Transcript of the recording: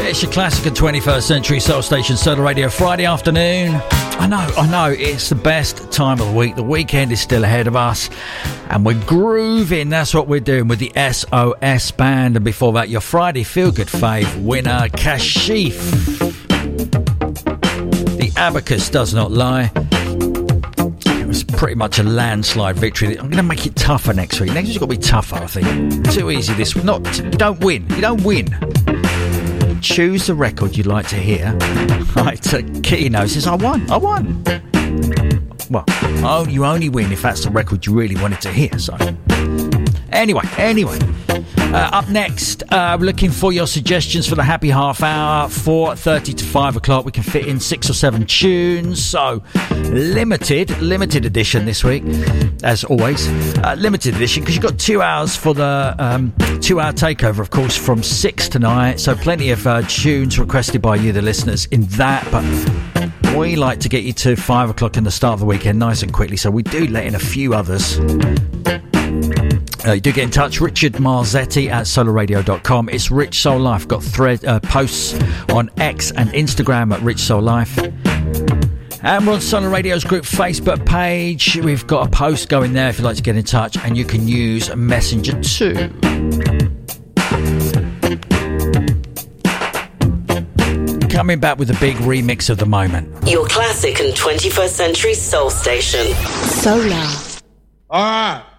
It's your classic and 21st century soul station, Solar Radio, Friday afternoon. I know, it's the best time of the week. The weekend is still ahead of us, and we're grooving. That's what we're doing with the SOS Band. And before that, your Friday feel-good fave winner, Kashif. The Abacus Does Not Lie. It was pretty much a landslide victory. I'm going to make it tougher next week. Next week's got to be tougher, I think. Too easy this week. You don't win. Choose the record you'd like to hear. Right, Keno says, I won. Well, you only win if that's the record you really wanted to hear. So, anyway. Up next, looking for your suggestions for the happy half hour, 4:30 to 5 o'clock. We can fit in 6 or 7 tunes. So, limited edition this week, as always. Limited edition because you've got 2 hours for the 2-hour takeover, of course, from 6 to 9. So, plenty of tunes requested by you, the listeners, in that. But we like to get you to 5 o'clock in the start of the weekend nice and quickly. So, we do let in a few others. You do get in touch, Richard Marzetti at solarradio.com. It's Rich Soul Life. Got posts on X and Instagram at Rich Soul Life. And we're on Solar Radio's group Facebook page. We've got a post going there if you'd like to get in touch, and you can use Messenger too. Coming back with a big remix of the moment. Your classic and 21st century soul station. Solar. All right.